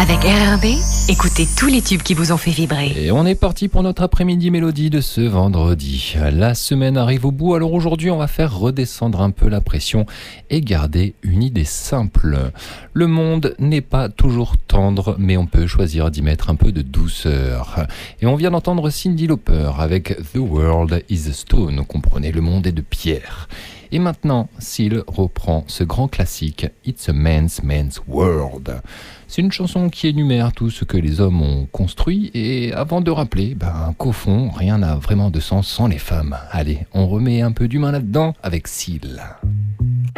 Avec RRB, écoutez tous les tubes qui vous ont fait vibrer. Et on est parti pour notre après-midi mélodie de ce vendredi. La semaine arrive au bout, alors aujourd'hui on va faire redescendre un peu la pression et garder une idée simple. Le monde n'est pas toujours tendre, mais on peut choisir d'y mettre un peu de douceur. Et on vient d'entendre Cyndi Lauper avec The World is a Stone, comprenez, le monde est de pierre. Et maintenant, Seal reprend ce grand classique It's a Man's World. C'est une chanson qui énumère tout ce que les hommes ont construit et avant de rappeler qu'au fond, rien n'a vraiment de sens sans les femmes. Allez, on remet un peu d'humain là-dedans avec Seal.